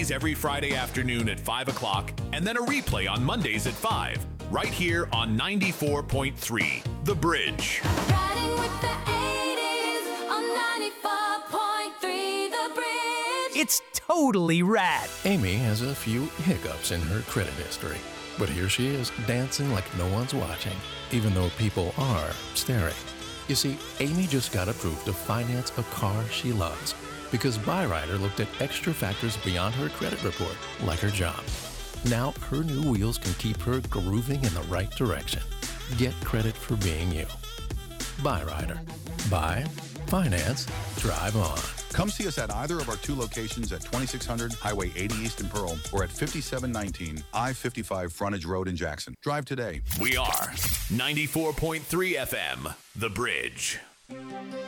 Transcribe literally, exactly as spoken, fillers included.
Weekdays every Friday afternoon at five o'clock, and then a replay on Mondays at five, right here on ninety-four point three, The Bridge. Riding with the eighties on ninety-four point three, The Bridge. It's totally rad. Amy has a few hiccups in her credit history, but here she is, dancing like no one's watching, even though people are staring. You see, Amy just got approved to finance a car she loves because Byrider looked at extra factors beyond her credit report, like her job. Now, her new wheels can keep her grooving in the right direction. Get credit for being you. Byrider. Buy, finance, drive on. Come see us at either of our two locations at twenty-six hundred Highway eighty East in Pearl or at fifty-seven nineteen I fifty-five Frontage Road in Jackson. Drive today. We are ninety-four point three F M, The Bridge.